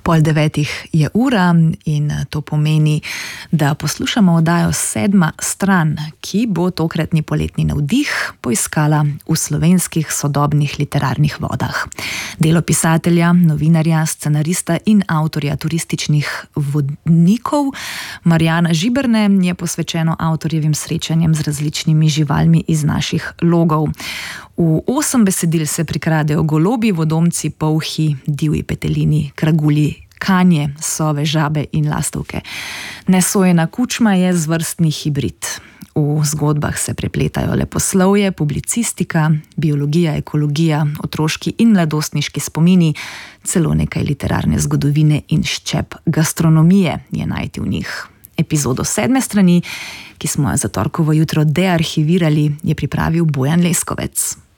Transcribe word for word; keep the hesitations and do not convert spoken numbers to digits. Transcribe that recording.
Pol devetih je ura in to pomeni, da poslušamo oddajo Sedma stran, ki bo tokratni poletni navdih poiskala v slovenskih sodobnih literarnih vodah. Delo pisatelja, novinarja, scenarista in avtorja turističnih vodnikov Marjana Žiberne je posvečeno avtorjevim srečanjem z različnimi živalmi iz naših logov. V osem besedil se prikradejo golobi, vodomci, polhi, divji petelini, kragulji, kanje, sove, žabe in lastovke. Nesojena kučma je zvrstni hibrid. V zgodbah se prepletajo leposlovje, publicistika, biologija, ekologija, otroški in mladostniški spomini, celo nekaj literarne zgodovine in ščep gastronomije je najti v njih. Epizodo Sedme strani, ki smo jo za torkovo jutro dearhivirali, je pripravil Bojan Leskovec.